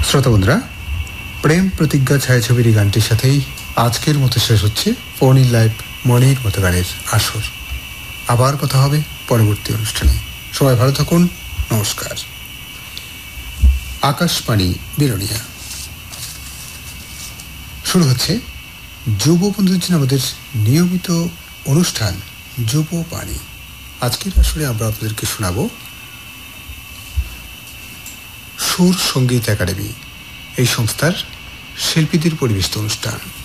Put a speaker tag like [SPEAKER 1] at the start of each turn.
[SPEAKER 1] শ্রোতা বন্ধুরা, প্রেম প্রতিজ্ঞা ছায়াছবির এই গানটির সাথেই আজকের মতো শেষ হচ্ছে ফোন ইন লাইভ মনির মতো গানের আসর। আবার কথা হবে পরবর্তী অনুষ্ঠানে। সবাই ভালো থাকুন। নমস্কার। আকাশবাণী বিলোনিয়া শুরু হচ্ছে যুব বন্ধুদের জন্য আমাদের নিয়মিত অনুষ্ঠান যুববাণী। আজকের আসরে আমরা আপনাদেরকে শোনাব সুর সঙ্গীত একাডেমি, এই সংস্থার শিল্পীদের পরিবেশিত অনুষ্ঠান।